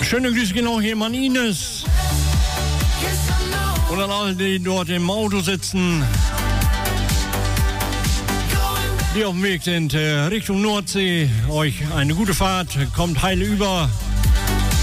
Schöne Grüße gehen auch hier an Ines. Und an alle, die dort im Auto sitzen, die auf dem Weg sind Richtung Nordsee. Euch eine gute Fahrt, kommt heil über.